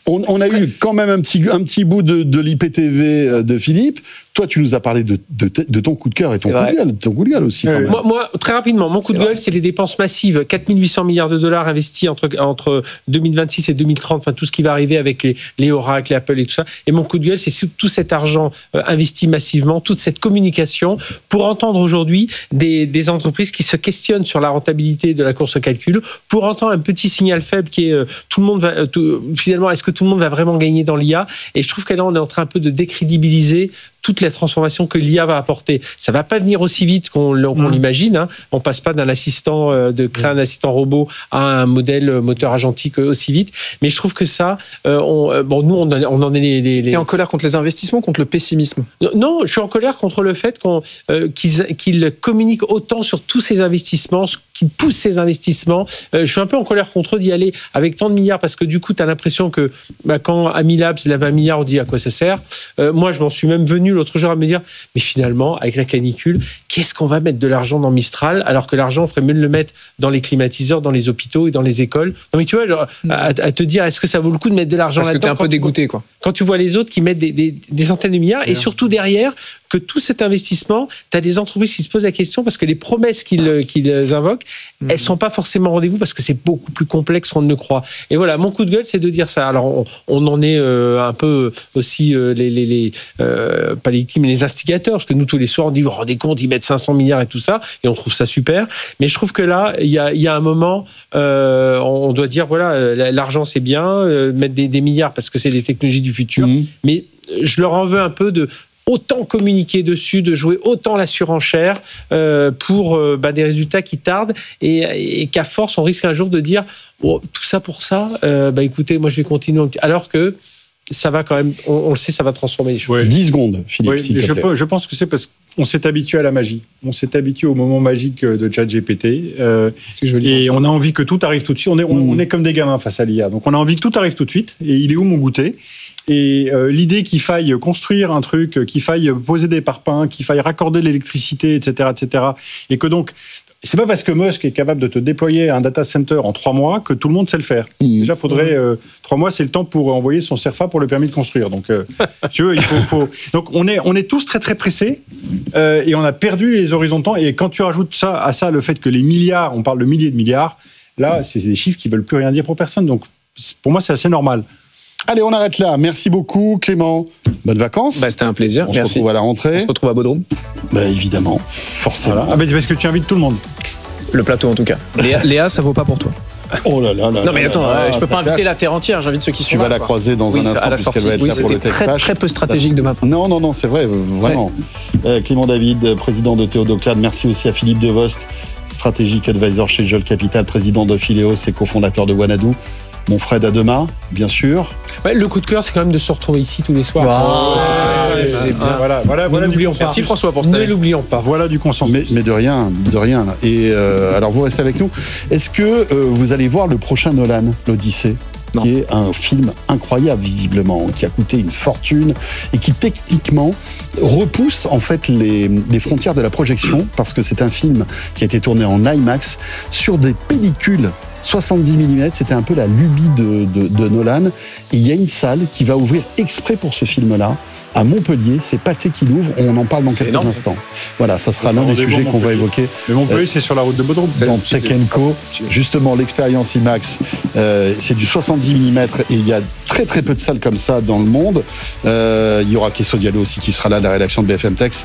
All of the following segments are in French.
On a eu quand même un petit bout de l'IPTV de Philippe. Toi, tu nous as parlé de ton coup de cœur et ton coup de gueule aussi. Quand même. Moi, très rapidement, mon coup de gueule, c'est les dépenses massives. 4 800 milliards de dollars investis entre 2026 et 2030, enfin tout ce qui va arriver avec les Oracle, les Apple et tout ça. Et mon coup de gueule, c'est tout cet argent investi massivement, toute cette communication pour entendre aujourd'hui des entreprises qui se questionnent sur la rentabilité de la course au calcul, pour entendre un petit signal faible qui est finalement, est-ce que tout le monde va vraiment gagner dans l'IA? Et je trouve que là, on est en train un peu de décrédibiliser toute la transformation que l'IA va apporter. Ça va pas venir aussi vite qu'on l'imagine. Hein. On passe pas d'un assistant, de créer un assistant robot à un modèle moteur agentique aussi vite. Mais je trouve que ça, nous, on en est T'es en colère contre les investissements, contre le pessimisme? Non, je suis en colère contre le fait qu'ils communiquent autant sur tous ces investissements, qu'ils poussent ces investissements. Je suis un peu en colère contre eux d'y aller avec tant de milliards, parce que du coup, tu as l'impression que quand Amilabs lève 1 milliard, on dit à quoi ça sert. Moi, je m'en suis même venu l'autre jour à me dire, mais finalement, avec la canicule, qu'est-ce qu'on va mettre de l'argent dans Mistral, alors que l'argent, on ferait mieux de le mettre dans les climatiseurs, dans les hôpitaux et dans les écoles. Non, mais tu vois, genre, à te dire, est-ce que ça vaut le coup de mettre de l'argent là-dedans? Parce que t'es un peu dégoûté, quoi. Quand tu vois les autres qui mettent des centaines de milliards, et surtout derrière, que tout cet investissement, tu as des entreprises qui se posent la question, parce que les promesses qu'ils invoquent, elles sont pas forcément au rendez-vous, parce que c'est beaucoup plus complexe qu'on ne le croit. Et voilà, mon coup de gueule, c'est de dire ça. Alors, on en est un peu aussi pas les victimes, mais les instigateurs, parce que nous, tous les soirs, on dit, vous vous rendez compte, ils mettent 500 milliards et tout ça, et on trouve ça super. Mais je trouve que là, il y a un moment, on doit dire, voilà, l'argent, c'est bien, mettre des milliards, parce que c'est des technologies du futur, mais je leur en veux un peu de autant communiquer dessus, de jouer autant la surenchère pour des résultats qui tardent, et qu'à force, on risque un jour de dire, oh, tout ça pour ça, écoutez, moi je vais continuer. Alors que ça va quand même, on le sait, ça va transformer les choses. 10 secondes, Philippe, s'il te plaît. Je pense que c'est parce qu'on s'est habitué à la magie. On s'est habitué au moment magique de ChatGPT. C'est joli. Et on a envie que tout arrive tout de suite. On est comme des gamins face à l'IA. Donc on a envie que tout arrive tout de suite. Et il est où mon goûter? Et l'idée qu'il faille construire un truc, qu'il faille poser des parpaings, qu'il faille raccorder l'électricité, etc., et que donc, c'est pas parce que Musk est capable de te déployer un data center en 3 mois que tout le monde sait le faire. Déjà, il faudrait 3 mois, c'est le temps pour envoyer son CERFA pour le permis de construire. Donc, tu veux, il faut. Donc, on est tous très très pressés et on a perdu les horizons de temps. Et quand tu rajoutes à ça le fait que les milliards, on parle de milliers de milliards, là, c'est des chiffres qui veulent plus rien dire pour personne. Donc, pour moi, c'est assez normal. Allez, on arrête là. Merci beaucoup, Clément. Bonnes vacances. C'était un plaisir. On se retrouve à la rentrée. On se retrouve à Bodrum. Évidemment, forcément. Voilà. Parce que tu invites tout le monde. Le plateau, en tout cas. Léa, ça vaut pas pour toi. Oh là là là. Non, mais attends, je peux pas inviter la terre entière, j'invite ceux qui sont Tu là. vas la croiser dans un instant, puisqu'elle va être là pour le Tech Flash. Très peu stratégique de ma part. Non, c'est vrai, vraiment. Clément David, président de Théodoclade. Merci aussi à Philippe Devost, stratégique advisor chez Jol Capital, président de Phileos et cofondateur de Wanadoo. Mon Fred, à demain, bien sûr. Le coup de cœur, c'est quand même de se retrouver ici tous les soirs. C'est bien. Voilà. Merci François pour cette année. Ne l'oublions pas. Voilà du consensus. Mais de rien. Et alors, vous restez avec nous. Est-ce que vous allez voir le prochain Nolan, l'Odyssée ? Qui est un film incroyable, visiblement, qui a coûté une fortune et qui, techniquement, repousse, en fait, les frontières de la projection, parce que c'est un film qui a été tourné en IMAX sur des pellicules 70 mm, c'était un peu la lubie de Nolan. Et il y a une salle qui va ouvrir exprès pour ce film-là, à Montpellier. C'est Pathé qui l'ouvre. On en parle dans quelques instants. Voilà, ça sera l'un des sujets qu'on va évoquer. Mais Montpellier, c'est sur la route de Bodrum. Dans Tech & Co. Justement, l'expérience IMAX, c'est du 70 mm et il y a très très peu de salles comme ça dans le monde. Il y aura Kesso Diallo aussi qui sera là de la rédaction de BFM Tech,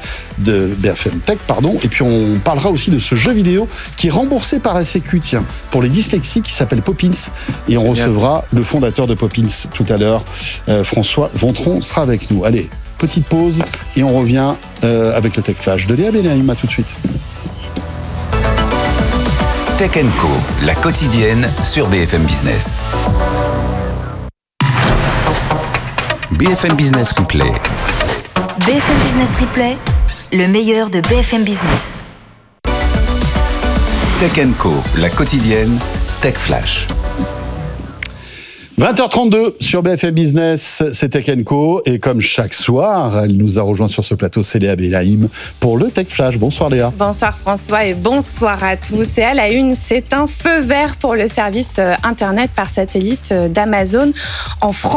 Et puis on parlera aussi de ce jeu vidéo qui est remboursé par la Sécu, pour les dyslexiques, qui s'appelle Poppins. Et on recevra le fondateur de Poppins tout à l'heure, François Vontron sera avec nous. Allez, petite pause et on revient avec le Tech Flash de Léa Benaïm. À tout de suite. Tech & Co, la quotidienne sur BFM Business. BFM Business Replay. BFM Business Replay, le meilleur de BFM Business. Tech & Co, la quotidienne, Tech Flash. 20h32 sur BFM Business, c'est Tech & Co. Et comme chaque soir, elle nous a rejoint sur ce plateau, c'est Léa Benaïm pour le Tech Flash. Bonsoir Léa. Bonsoir François et bonsoir à tous. Et à la une, c'est un feu vert pour le service Internet par satellite d'Amazon en France.